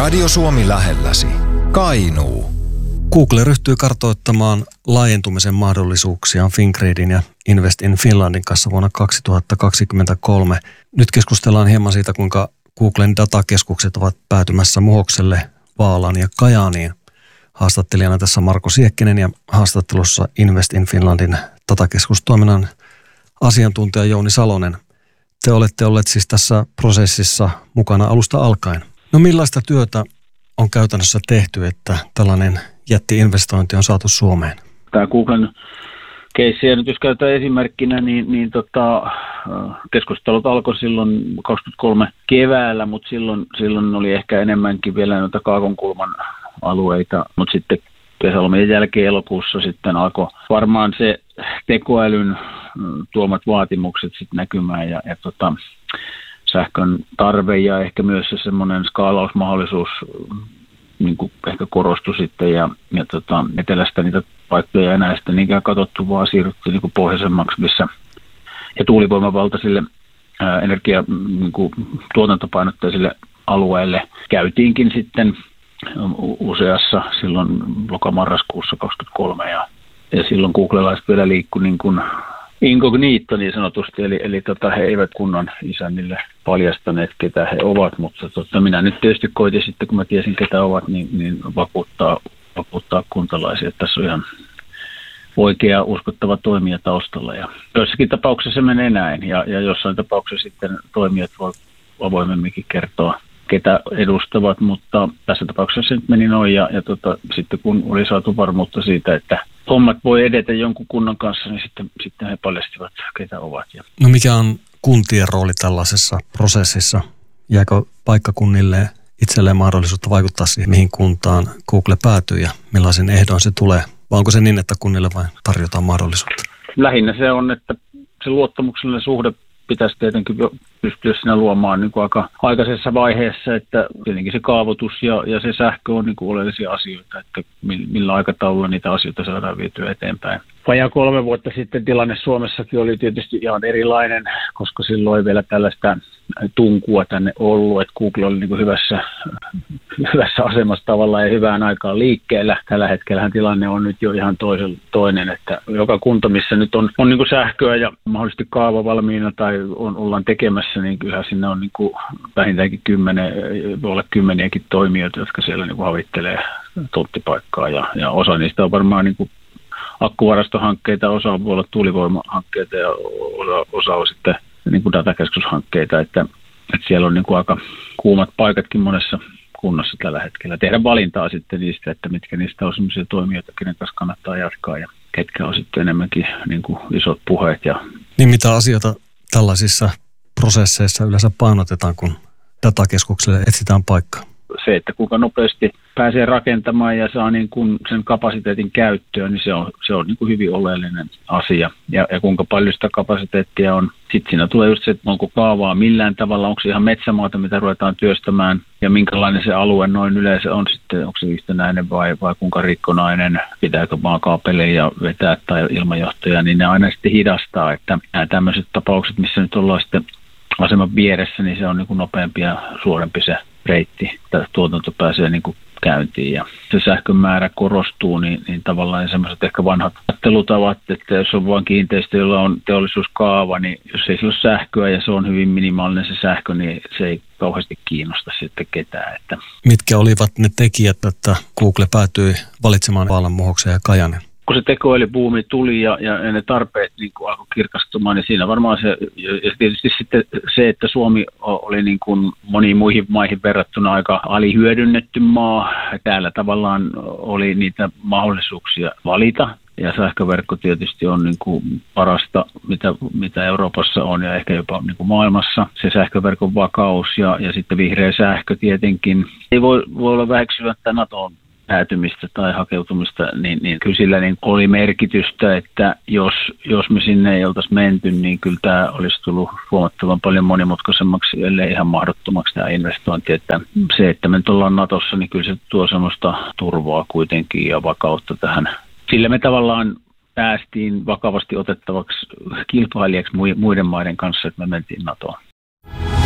Radio Suomi lähelläsi. Kainuu. Google ryhtyy kartoittamaan laajentumisen mahdollisuuksia Fingridin ja Invest in Finlandin kanssa vuonna 2023. Nyt keskustellaan hieman siitä, kuinka Googlen datakeskukset ovat päätymässä Muhokselle, Vaalaan ja Kajaaniin. Haastattelijana tässä Marko Siekkinen ja haastattelussa Invest in Finlandin datakeskustoiminnan asiantuntija Jouni Salonen. Te olette olleet siis tässä prosessissa mukana alusta alkaen. No millaista työtä on käytännössä tehty, että tällainen jätti-investointi on saatu Suomeen? Tämä Googlen keissi, nyt jos käytetään esimerkkinä, niin keskustelut alkoi silloin 23 keväällä, mutta silloin oli ehkä enemmänkin vielä noita Kaakonkulman alueita, mutta sitten kesälomien jälkeen elokuussa sitten alkoi varmaan se tekoälyn tuomat vaatimukset sitten näkymään ja sähkön tarve ja ehkä myös se semmoinen skaalausmahdollisuus niin kuin ehkä korostui sitten ja etelästä niitä paikkoja enää sitten niinkään katsottu, vaan siirryttiin niin kuin pohjoisemmaksi, missä ja tuulivoimavaltaisille energia niin kuin tuotantopainotteisille alueille käytiinkin sitten useassa silloin lokamarraskuussa 2023 ja silloin googlelaiset vielä liikkui niin kuin incognito niin sanotusti, eli he eivät kunnon isännille paljastaneet, ketä he ovat, mutta minä nyt tietysti koitin sitten, kun mä tiesin, ketä ovat, niin vakuuttaa kuntalaisia, että tässä on ihan oikea uskottava toimija taustalla. Ja joissakin tapauksessa se menee näin, ja jossain tapauksessa sitten toimijat voi avoimemminkin kertoa, ketä edustavat, mutta tässä tapauksessa se meni noin, ja sitten kun oli saatu varmuutta siitä, että hommat voi edetä jonkun kunnan kanssa, niin sitten he paljastivat, ketä ovat. No mikä on kuntien rooli tällaisessa prosessissa? Jääkö paikkakunnille itselleen mahdollisuutta vaikuttaa siihen, mihin kuntaan Google päätyy ja millaisen ehdoin se tulee? Vai onko se niin, että kunnille vain tarjotaan mahdollisuutta? Lähinnä se on, että se luottamuksellinen suhde pitäisi tietenkin pystyä siinä luomaan niin kuin aika aikaisessa vaiheessa, että tietenkin se kaavoitus ja se sähkö on niin kuin oleellisia asioita, että millä aikataululla niitä asioita saadaan vietyä eteenpäin. Vajaa 3 vuotta sitten tilanne Suomessakin oli tietysti ihan erilainen, koska silloin ei vielä tällaista tunkua tänne ollut, että Google oli niin kuin hyvässä asemassa tavallaan ja hyvään aikaan liikkeellä. Tällä hetkellähän tilanne on nyt jo ihan toinen, että joka kunta, missä nyt on niin kuin sähköä ja mahdollisesti kaava valmiina tai ollaan tekemässä, niin kyllä sinne on niin kuin vähintäänkin 10, voi olla 10 toimijoita, jotka siellä niin kuin havittelee tonttipaikkaa ja osa niistä on varmaan niin kuin akkuvarastohankkeita, osa voi olla tuulivoimahankkeita ja osa on sitten niin kuin datakeskushankkeita, että siellä on niin kuin aika kuumat paikatkin monessa kunnassa tällä hetkellä. Tehdä valintaa sitten niistä, että mitkä niistä on sellaisia toimijoita, kenen kanssa kannattaa jatkaa ja ketkä on sitten enemmänkin niin kuin isot puheet. Niin mitä asioita tällaisissa prosesseissa yleensä painotetaan, kun datakeskukselle etsitään paikkaa? Se, että kuinka nopeasti pääsee rakentamaan ja saa niin kuin sen kapasiteetin käyttöön, niin se on niin kuin hyvin oleellinen asia. Ja kuinka paljon sitä kapasiteettia on. Sitten siinä tulee just se, että onko kaavaa millään tavalla, onko se ihan metsämaata, mitä ruvetaan työstämään, ja minkälainen se alue noin yleensä on sitten, onko se yhtenäinen vai kuinka rikkonainen, pitääkö maakaapeleja vetää tai ilmajohtoja, niin ne aina sitten hidastaa, että nämä tämmöiset tapaukset, missä nyt ollaan sitten aseman vieressä, niin se on niin kuin nopeampi ja suorempi se reitti, että tuotanto pääsee niin kuin käyntiin ja se sähkön määrä korostuu, niin tavallaan semmoiset ehkä vanhat ajattelutavat, että jos on vain kiinteistö, jolla on teollisuuskaava, niin jos ei sillä ole sähköä ja se on hyvin minimaalinen se sähkö, niin se ei kauheasti kiinnosta sitten ketään. Että mitkä olivat ne tekijät, että Google päätyi valitsemaan Vaalan, Muhoksen ja Kajaanin? Kun se tekoälybuumi tuli ja ne tarpeet niin kuin alkoi kirkastumaan, niin siinä varmaan se, ja tietysti sitten se, että Suomi oli niin kuin moniin muihin maihin verrattuna aika alihyödynnetty maa. Täällä tavallaan oli niitä mahdollisuuksia valita. Ja sähköverkko tietysti on niin kuin parasta, mitä Euroopassa on ja ehkä jopa niin kuin maailmassa. Se sähköverkon vakaus ja sitten vihreä sähkö tietenkin. Ei voi olla väheksymättä NATOon päätymistä tai hakeutumista, niin kyllä sillä niin oli merkitystä, että jos me sinne ei oltaisi menty, niin kyllä tämä olisi tullut huomattavan paljon monimutkaisemmaksi, ellei ihan mahdottomaksi tämä investointi. Että se, että me nyt ollaan Natossa, niin kyllä se tuo semmoista turvaa kuitenkin ja vakautta tähän. Sillä me tavallaan päästiin vakavasti otettavaksi kilpailijaksi muiden maiden kanssa, että me mentiin NATOon.